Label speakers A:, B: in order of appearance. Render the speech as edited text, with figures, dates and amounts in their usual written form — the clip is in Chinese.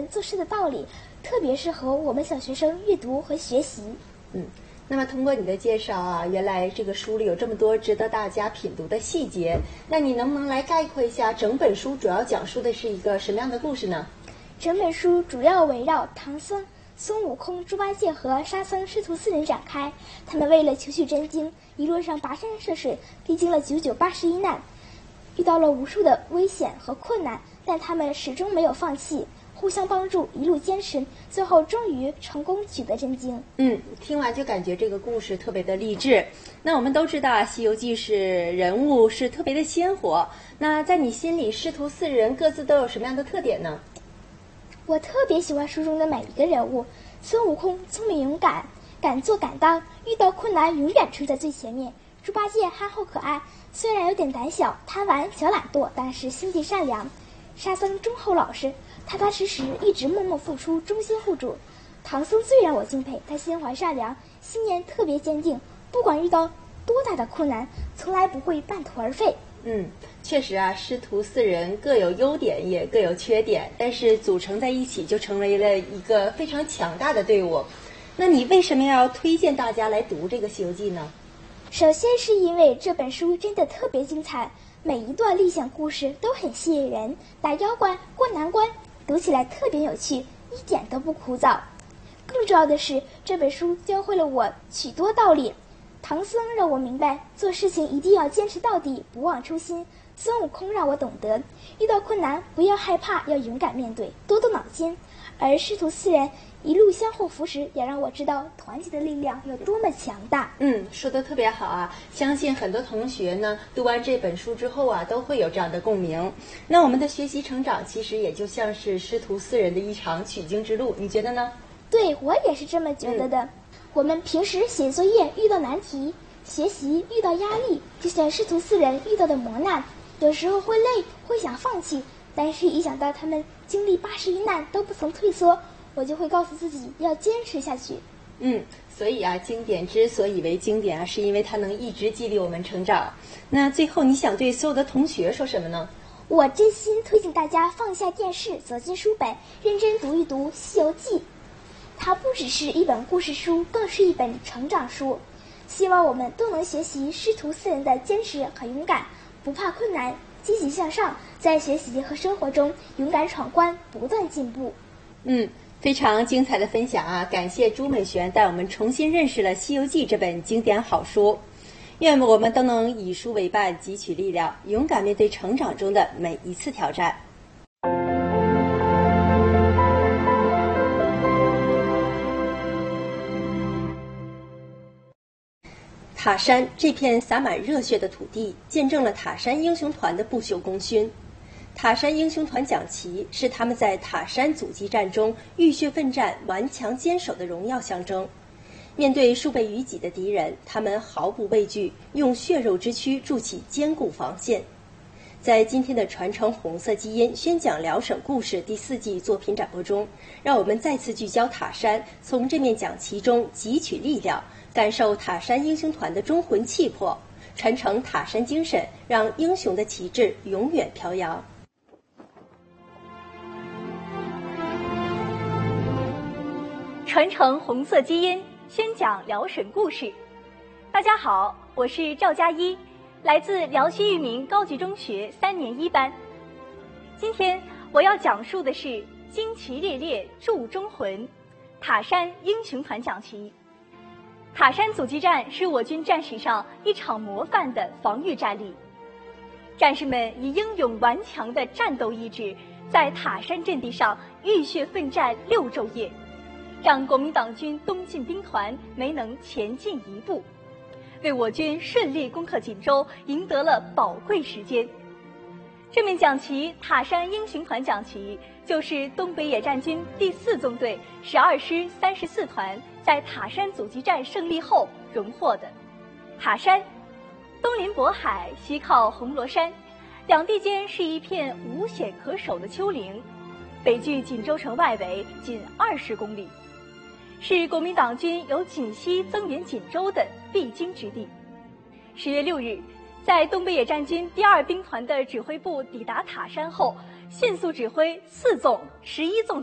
A: 人做事的道理，特别适合我们小学生阅读和学习。
B: 那么通过你的介绍啊，原来这个书里有这么多值得大家品读的细节。那你能不能来概括一下整本书主要讲述的是一个什么样的故事呢？
A: 整本书主要围绕唐僧、孙悟空、猪八戒和沙僧师徒4人展开。他们为了求取真经，一路上跋山涉水，历经了981难，遇到了无数的危险和困难，但他们始终没有放弃，互相帮助，一路坚持，最后终于成功取得真经。
B: 听完就感觉这个故事特别的励志。那我们都知道啊，《西游记》是人物是特别的鲜活。那在你心里，师徒4人各自都有什么样的特点呢？
A: 我特别喜欢书中的每一个人物。孙悟空聪明勇敢，敢做敢当，遇到困难永远冲在最前面。猪八戒憨厚可爱，虽然有点胆小、贪玩、小懒惰，但是心地善良。沙僧忠厚老实，踏踏实实，一直默默付出，忠心护主。唐僧最让我敬佩，他心怀善良，信念特别坚定，不管遇到多大的困难，从来不会半途而废。
B: 确实啊，师徒4人各有优点，也各有缺点，但是组成在一起就成为了一个非常强大的队伍。那你为什么要推荐大家来读这个《西游记》呢？
A: 首先是因为这本书真的特别精彩，每一段历险故事都很吸引人，打妖怪、过难关，读起来特别有趣，一点都不枯燥。更重要的是，这本书教会了我许多道理。唐僧让我明白，做事情一定要坚持到底，不忘初心。孙悟空让我懂得，遇到困难不要害怕，要勇敢面对，多动脑筋。而师徒4人一路相互扶持，也让我知道团结的力量有多么强大。
B: 说得特别好啊！相信很多同学呢，读完这本书之后啊，都会有这样的共鸣。那我们的学习成长其实也就像是师徒4人的一场取经之路，你觉得呢？
A: 对，我也是这么觉得的。我们平时写作业遇到难题，学习遇到压力，就像师徒4人遇到的磨难，有时候会累，会想放弃，但是一想到他们经历81难都不曾退缩，我就会告诉自己要坚持下去。
B: 所以啊，经典之所以为经典啊，是因为它能一直激励我们成长。那最后你想对所有的同学说什么呢？
A: 我真心推荐大家放下电视，走进书本，认真读一读《西游记》。它不只是一本故事书，更是一本成长书。希望我们都能学习师徒4人的坚持和勇敢，不怕困难，积极向上，在学习和生活中勇敢闯关，不断进步。
B: 非常精彩的分享啊！感谢朱美璇带我们重新认识了《西游记》这本经典好书。愿我们都能以书为伴，汲取力量，勇敢面对成长中的每一次挑战。塔山这片洒满热血的土地，见证了塔山英雄团的不朽功勋。塔山英雄团讲旗是他们在塔山阻击战中浴血奋战、顽强坚守的荣耀象征。面对数倍于己的敌人，他们毫不畏惧，用血肉之躯筑起坚固防线。在今天的传承红色基因宣讲辽省故事第4季作品展播中，让我们再次聚焦塔山，从这面讲旗中汲取力量，感受塔山英雄团的忠魂气魄，传承塔山精神，让英雄的旗帜永远飘扬。
C: 传承红色基因，宣讲辽沈故事。大家好，我是赵佳一，来自辽西育民高级中学3年1班。今天我要讲述的是旌旗猎猎铸忠魂，塔山英雄团讲旗。塔山阻击战是我军战史上一场模范的防御战例，战士们以英勇顽强的战斗意志，在塔山阵地上浴血奋战6昼夜，让国民党军东进兵团没能前进一步，为我军顺利攻克锦州赢得了宝贵时间。这面讲旗塔山英雄团讲旗，就是东北野战军第4纵队12师34团在塔山阻击战胜利后荣获的。塔山东临渤海，西靠红螺山，两地间是一片无险可守的丘陵，北距锦州城外围仅20公里，是国民党军由锦西增援锦州的必经之地。10月6日，在东北野战军第2兵团的指挥部抵达塔山后，迅速指挥4纵、11纵